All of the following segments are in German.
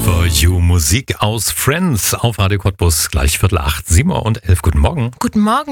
For You, Musik aus Friends auf Radio Cottbus, gleich 7:45, 7:11. Guten Morgen. Guten Morgen.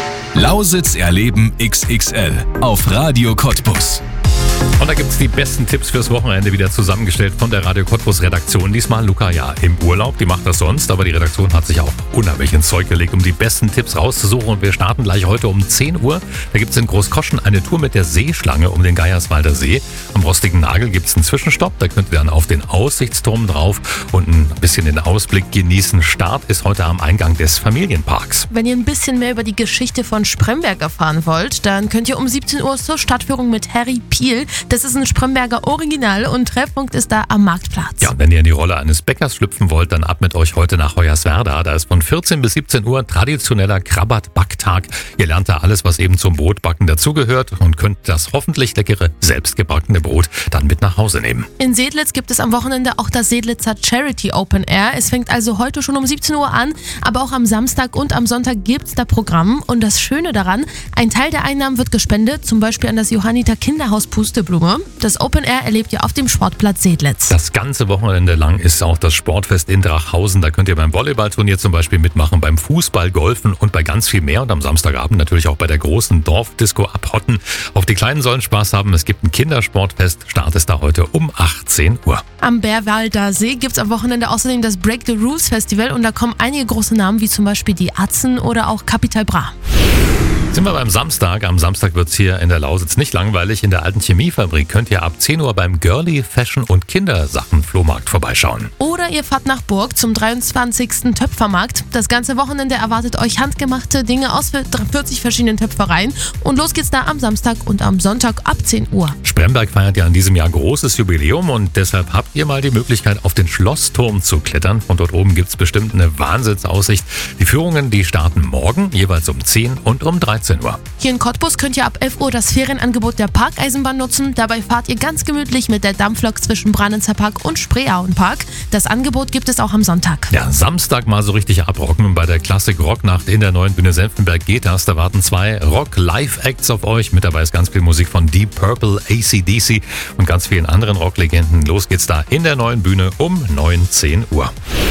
Lausitz erleben XXL auf Radio Cottbus. Und da gibt's die besten Tipps fürs Wochenende wieder zusammengestellt von der Radio Cottbus Redaktion. Diesmal Luca ja im Urlaub, die macht das sonst, aber die Redaktion hat sich auch unheimlich ins Zeug gelegt, um die besten Tipps rauszusuchen. Und wir starten gleich heute um 10 Uhr. Da gibt's in Großkoschen eine Tour mit der Seeschlange um den Geierswalder See. Am Rostigen Nagel gibt's einen Zwischenstopp, da könnt ihr dann auf den Aussichtsturm drauf und ein bisschen den Ausblick genießen. Start ist heute am Eingang des Familienparks. Wenn ihr ein bisschen mehr über die Geschichte von Spremberg erfahren wollt, dann könnt ihr um 17 Uhr zur Stadtführung mit Harry Piel. Das ist ein Spremberger Original und Treffpunkt ist da am Marktplatz. Ja, und wenn ihr in die Rolle eines Bäckers schlüpfen wollt, dann ab mit euch heute nach Hoyerswerda. Da ist von 14 bis 17 Uhr traditioneller Krabbert-Backtag. Ihr lernt da alles, was eben zum Brotbacken dazugehört und könnt das hoffentlich leckere, selbstgebackene Brot dann mit nach Hause nehmen. In Sedlitz gibt es am Wochenende auch das Sedlitzer Charity Open Air. Es fängt also heute schon um 17 Uhr an, aber auch am Samstag und am Sonntag gibt es da Programm. Und das Schöne daran, ein Teil der Einnahmen wird gespendet, zum Beispiel an das Johanniter Kinderhaus Pusteblume. Das Open Air erlebt ihr auf dem Sportplatz Sedlitz. Das ganze Wochenende lang ist auch das Sportfest in Drachhausen. Da könnt ihr beim Volleyballturnier zum Beispiel mitmachen, beim Fußball, Golfen und bei ganz viel mehr. Und am Samstagabend natürlich auch bei der großen Dorfdisco abhotten. Auch die Kleinen sollen Spaß haben. Es gibt ein Kindersportfest. Start ist da heute um 18 Uhr. Am Bärwalder See gibt es am Wochenende außerdem das Break the Rules Festival und da kommen einige große Namen wie zum Beispiel die Atzen oder auch Capital Bra. Sind wir beim Samstag. Am Samstag wird's hier in der Lausitz nicht langweilig. In der alten Chemiefabrik könnt ihr ab 10 Uhr beim Girly Fashion und Kindersachen-Flohmarkt vorbeischauen. Oder ihr fahrt nach Burg zum 23. Töpfermarkt. Das ganze Wochenende erwartet euch handgemachte Dinge aus 40 verschiedenen Töpfereien. Und los geht's da am Samstag und am Sonntag ab 10 Uhr. Spremberg feiert ja in diesem Jahr großes Jubiläum und deshalb habt ihr mal die Möglichkeit, auf den Schlossturm zu klettern. Von dort oben gibt's bestimmt eine Wahnsinnsaussicht. Die Führungen, die starten morgen, jeweils um 10 und um 13 Uhr. Hier in Cottbus könnt ihr ab 11 Uhr das Ferienangebot der Parkeisenbahn nutzen. Dabei fahrt ihr ganz gemütlich mit der Dampflok zwischen Branitzer Park und Spreeauenpark. Das Angebot gibt es auch am Sonntag. Ja, Samstag mal so richtig abrocken bei der Klassik Rocknacht in der neuen Bühne Senftenberg geht das. Da warten 2 Rock-Live-Acts auf euch. Mit dabei ist ganz viel Musik von Deep Purple, AC/DC und ganz vielen anderen Rocklegenden. Los geht's da in der neuen Bühne um 19 Uhr.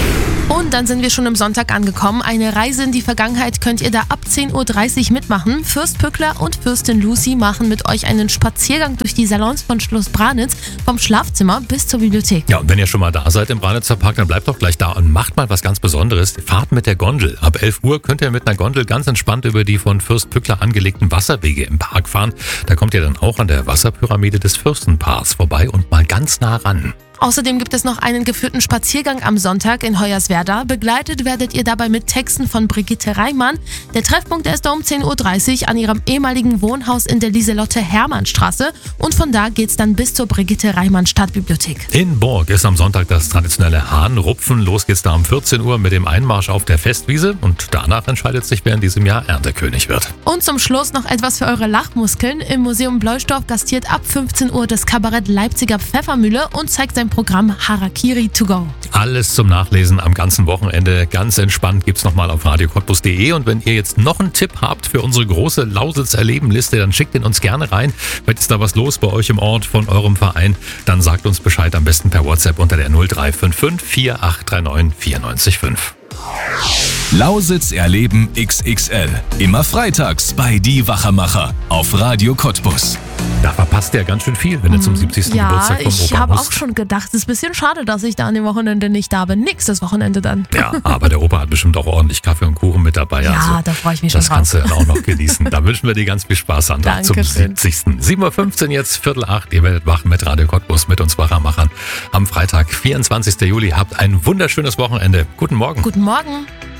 Und dann sind wir schon am Sonntag angekommen. Eine Reise in die Vergangenheit könnt ihr da ab 10:30 Uhr mitmachen. Fürst Pückler und Fürstin Lucy machen mit euch einen Spaziergang durch die Salons von Schloss Branitz, vom Schlafzimmer bis zur Bibliothek. Ja, und wenn ihr schon mal da seid im Branitzer Park, dann bleibt doch gleich da und macht mal was ganz Besonderes. Fahrt mit der Gondel. Ab 11 Uhr könnt ihr mit einer Gondel ganz entspannt über die von Fürst Pückler angelegten Wasserwege im Park fahren. Da kommt ihr dann auch an der Wasserpyramide des Fürstenpaars vorbei und mal ganz nah ran. Außerdem gibt es noch einen geführten Spaziergang am Sonntag in Hoyerswerda. Begleitet werdet ihr dabei mit Texten von Brigitte Reimann. Der Treffpunkt ist da um 10:30 Uhr an ihrem ehemaligen Wohnhaus in der Lieselotte-Hermann-Straße. Und von da geht's dann bis zur Brigitte Reimann Stadtbibliothek. In Burg ist am Sonntag das traditionelle Hahnrupfen. Los geht's da um 14 Uhr mit dem Einmarsch auf der Festwiese. Und danach entscheidet sich, wer in diesem Jahr Erntekönig wird. Und zum Schluss noch etwas für eure Lachmuskeln. Im Museum Bloisdorf gastiert ab 15 Uhr das Kabarett Leipziger Pfeffermühle und zeigt sein Programm Harakiri to go. Alles zum Nachlesen am ganzen Wochenende. Ganz entspannt gibt's nochmal auf radiocottbus.de. Und wenn ihr jetzt noch einen Tipp habt für unsere große Lausitz-Erleben-Liste, dann schickt ihn uns gerne rein. Vielleicht ist da was los bei euch im Ort von eurem Verein. Dann sagt uns Bescheid, am besten per WhatsApp unter der 0355 4839 945. Lausitz erleben XXL. Immer freitags bei Die Wachermacher auf Radio Cottbus. Da verpasst ihr ja ganz schön viel, wenn ihr zum 70. Geburtstag vom Opa ich habe musst. auch schon gedacht, es ist ein bisschen schade, dass ich da an dem Wochenende nicht da bin. Nächstes Wochenende dann. Ja, aber der Opa hat bestimmt auch ordentlich Kaffee und Kuchen mit dabei. Ja, also, da freue ich mich schon das drauf. kannst du dann auch noch genießen. Da wünschen wir dir ganz viel Spaß, Sandra, zum Dankeschön. 70. 7:15 Uhr jetzt, 7:45. Ihr werdet wach mit Radio Cottbus, mit uns Wachermachern. Am Freitag, 24. Juli. Habt ein wunderschönes Wochenende. Guten Morgen. Guten Morgen.